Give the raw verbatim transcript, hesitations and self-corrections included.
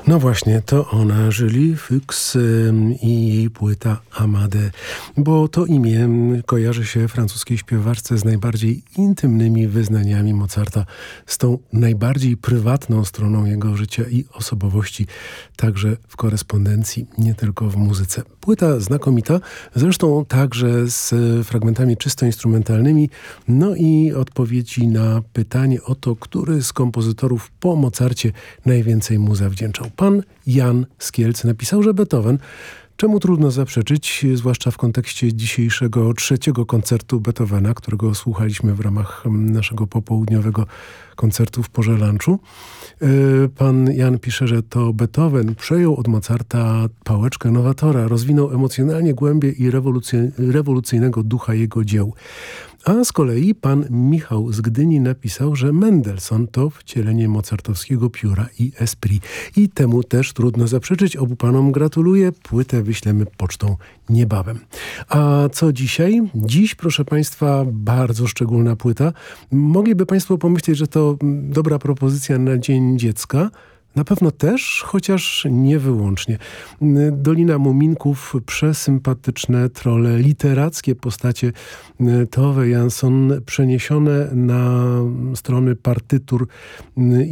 No właśnie, to ona, Julie Fuchs i jej płyta Amadée, bo to imię kojarzy się francuskiej śpiewaczce z najbardziej intymnymi wyznaniami Mozarta, z tą najbardziej prywatną stroną jego życia i osobowości, także w korespondencji, nie tylko w muzyce. Płyta znakomita, zresztą także z fragmentami czysto instrumentalnymi, no i odpowiedzi na pytanie o to, który z kompozytorów po Mozarcie najwięcej mu zawdzięczał. Pan Jan z Kielc napisał, że Beethoven, czemu trudno zaprzeczyć, zwłaszcza w kontekście dzisiejszego trzeciego koncertu Beethovena, którego słuchaliśmy w ramach naszego popołudniowego koncertu w porze lunchu. Pan Jan pisze, że to Beethoven przejął od Mozarta pałeczkę nowatora, rozwinął emocjonalnie głębię i rewolucy- rewolucyjnego ducha jego dzieł. A z kolei pan Michał z Gdyni napisał, że Mendelssohn to wcielenie mozartowskiego pióra i esprit. I temu też trudno zaprzeczyć. Obu panom gratuluję. Płytę wyślemy pocztą niebawem. A co dzisiaj? Dziś, proszę państwa, bardzo szczególna płyta. Mogliby państwo pomyśleć, że to dobra propozycja na Dzień Dziecka. Na pewno też, chociaż nie wyłącznie. Dolina Muminków, przesympatyczne trolle, literackie postacie Tove Jansson przeniesione na strony partytur